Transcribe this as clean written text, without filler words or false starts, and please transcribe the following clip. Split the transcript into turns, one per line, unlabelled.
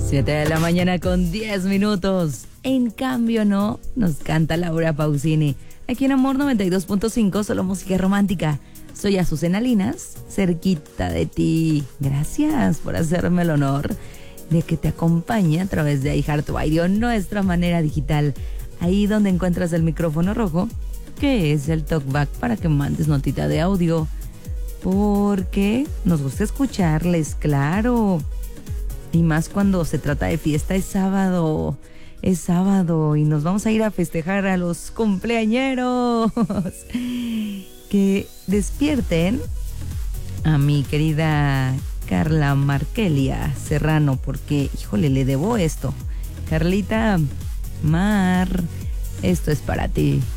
7 de la mañana con 10 minutos. En cambio, no, nos canta Laura Pausini. Aquí en Amor 92.5, solo música romántica. Soy Azucena Linas, cerquita de ti. Gracias por hacerme el honor de que te acompañe a través de iHeartRadio, nuestra manera digital. Ahí donde encuentras el micrófono rojo, que es el talkback para que mandes notita de audio. Porque nos gusta escucharles, claro. Y más cuando se trata de fiesta, es sábado y nos vamos a ir a festejar a los cumpleañeros. Que despierten a mi querida Carla Markelia Serrano, porque, híjole, le debo esto. Carlita Mar, esto es para ti.